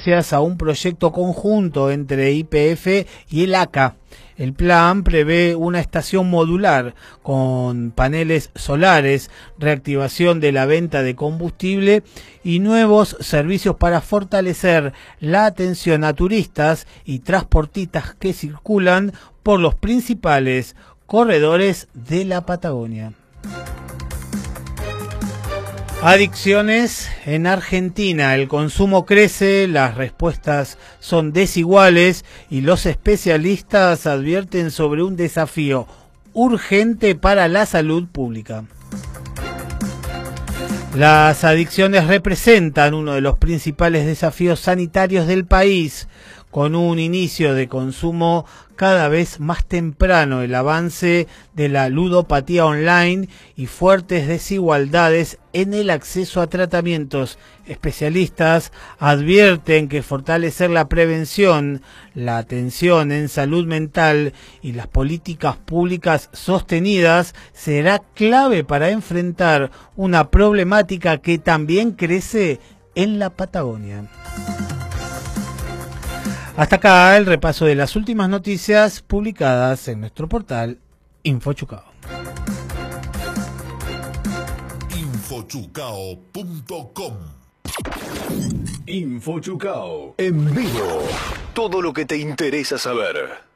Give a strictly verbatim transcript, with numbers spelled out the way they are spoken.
gracias a un proyecto conjunto entre Y P F y el A C A. El plan prevé una estación modular con paneles solares, reactivación de la venta de combustible y nuevos servicios para fortalecer la atención a turistas y transportistas que circulan por los principales corredores de la Patagonia. Adicciones en Argentina. El consumo crece, las respuestas son desiguales y los especialistas advierten sobre un desafío urgente para la salud pública. Las adicciones representan uno de los principales desafíos sanitarios del país, con un inicio de consumo cada vez más temprano, el avance de la ludopatía online y fuertes desigualdades en el acceso a tratamientos. Especialistas advierten que fortalecer la prevención, la atención en salud mental y las políticas públicas sostenidas será clave para enfrentar una problemática que también crece en la Patagonia. Hasta acá el repaso de las últimas noticias publicadas en nuestro portal InfoChucao. Infochucao punto com. InfoChucao en vivo. Todo lo que te interesa saber.